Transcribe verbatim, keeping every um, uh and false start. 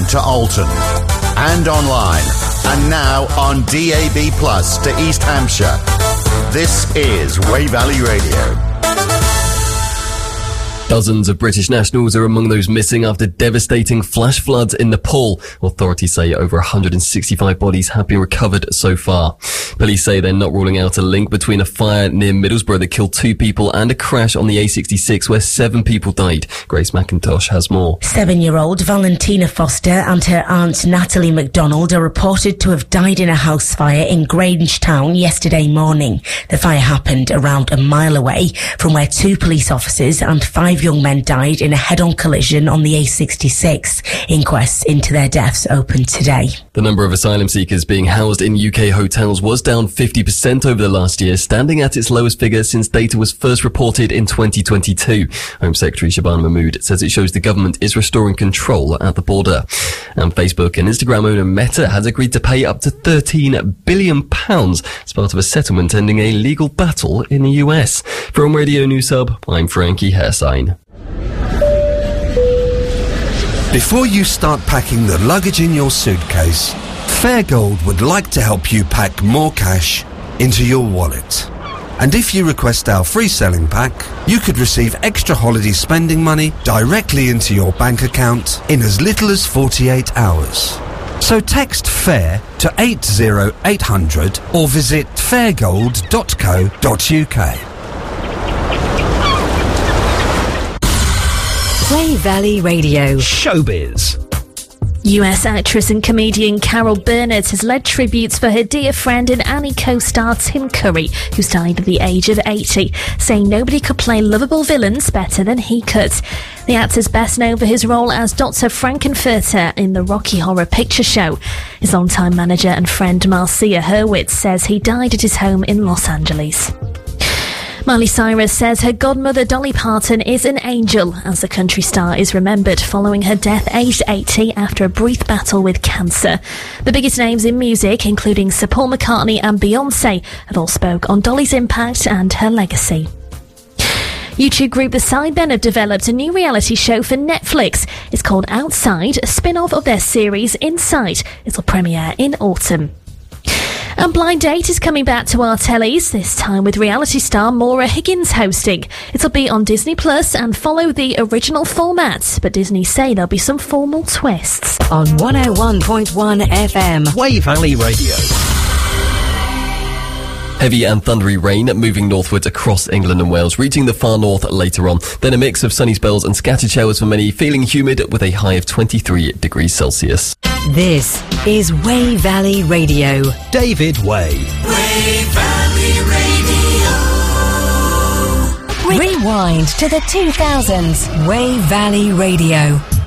to Alton. And online. And now on D A B Plus to East Hampshire. This is Wey Valley Radio. Dozens of British nationals are among those missing after devastating flash floods in Nepal. Authorities say over one hundred sixty-five bodies have been recovered so far. Police say they're not ruling out a link between a fire near Middlesbrough that killed two people and a crash on the A sixty-six where seven people died. Grace McIntosh has more. Seven-year-old Valentina Foster and her aunt Natalie MacDonald are reported to have died in a house fire in Grangetown yesterday morning. The fire happened around a mile away from where two police officers and five young men died in a head-on collision on the A sixty-six. Inquests into their deaths opened today. The number of asylum seekers being housed in U K hotels was down fifty percent over the last year, standing at its lowest figure since data was first reported in twenty twenty-two. Home Secretary Shabana Mahmood says it shows the government is restoring control at the border. And Facebook and Instagram owner Meta has agreed to pay up to thirteen billion pounds as part of a settlement ending a legal battle in the U S. From Radio News Hub, I'm Frankie Hairsign. Before you start packing the luggage in your suitcase, Fairgold would like to help you pack more cash into your wallet. And if you request our free selling pack, you could receive extra holiday spending money directly into your bank account in as little as forty-eight hours. So text FAIR to eight zero eight hundred or visit fairgold dot co dot uk. Wey Valley Radio. Showbiz. U S actress and comedian Carol Burnett has led tributes for her dear friend and Annie co-star Tim Curry, who's died at the age of eighty, saying nobody could play lovable villains better than he could. The actor's best known for his role as Doctor Frankenfurter in the Rocky Horror Picture Show. His longtime manager and friend Marcia Hurwitz says he died at his home in Los Angeles. Miley Cyrus says her godmother Dolly Parton is an angel as the country star is remembered following her death aged eighty after a brief battle with cancer. The biggest names in music, including Sir Paul McCartney and Beyoncé, have all spoke on Dolly's impact and her legacy. YouTube group The Sidemen have developed a new reality show for Netflix. It's called Outside, a spin-off of their series Inside. It'll premiere in autumn. And Blind Date is coming back to our tellies, this time with reality star Maura Higgins hosting. It'll be on Disney Plus and follow the original format, but Disney say there'll be some formal twists. On one oh one point one F M. Wey Valley Radio. Heavy and thundery rain moving northwards across England and Wales, reaching the far north later on. Then a mix of sunny spells and scattered showers for many, feeling humid with a high of twenty-three degrees Celsius. This is Wey Valley Radio. David Wey. Wey Valley Radio. Rewind to the two thousands. Wey Valley Radio.